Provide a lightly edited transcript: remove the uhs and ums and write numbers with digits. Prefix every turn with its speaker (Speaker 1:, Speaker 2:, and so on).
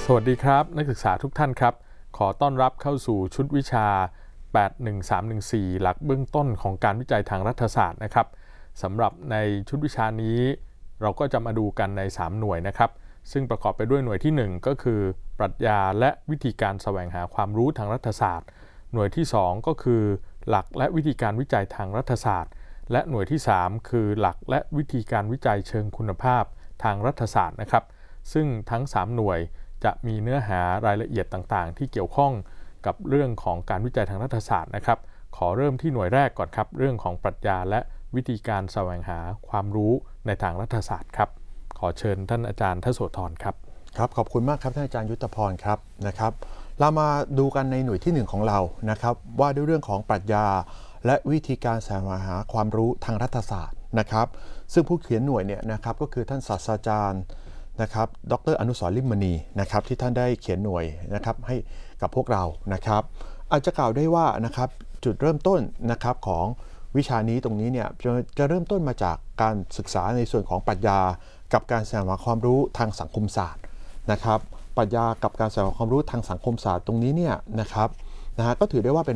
Speaker 1: สวัสดีครับนักศึกษาทุกท่านครับขอต้อนรับเข้าสู่ชุดวิชา 81314 หลักเบื้องต้นของการวิจัยทางรัฐศาสตร์นะครับสำหรับในชุดวิชานี้เราก็จะมาดูกันใน 3 หน่วยนะครับซึ่งประกอบไปด้วยหน่วยที่ 1 ก็คือปรัชญาและวิธีการแสวงหาความรู้ทางรัฐศาสตร์หน่วยที่ 2 ก็คือหลักและวิธีการวิจัยทางรัฐศาสตร์และหน่วยที่ 3 คือหลักและวิธีการวิจัยเชิงคุณภาพทางรัฐศาสตร์นะครับซึ่งทั้ง 3 หน่วยจะมีเนื้อหารายละเอียดต่างๆที่เกี่ยวข้องกับเรื่องของการวิจัยทางรัฐศาสตร์นะครับขอเริ่มที่หน่วยแรกก่อนครับเรื่องของปรัชญาและวิธีการแสวงหาความรู้ในทางรัฐศาสตร์ครับขอเชิญท่านอาจารย์ทโสธรครับ
Speaker 2: ครับขอบคุณมากครับท่านอาจารย์ยุทธพรครับนะครับเรามาดูกันในหน่วยที่1ของเรานะครับว่าด้วยเรื่องของปรัชญาและวิธีการแสวงหาความรู้ทางรัฐศาสตร์นะครับซึ่งผู้เขียนหน่วยเนี่ยนะครับก็คือท่านศาสตราจารย์นะครับดร.อนุสรณ์ ลิ่มมณีนะครับที่ท่านได้เขียนหน่วยนะครับให้กับพวกเรานะครับอาจจะกล่าวได้ว่านะครับจุดเริ่มต้นนะครับของวิชานี้ตรงนี้เนี่ยจะเริ่มต้นมาจากการศึกษาในส่วนของปรัชญากับการแสวงหาความรู้ทางสังคมศาสตร์นะครับปรัชญากับการแสวงหาความรู้ทางสังคมศาสตร์ตรงนี้เนี่ยนะครับก็ถือได้ว่าเป็น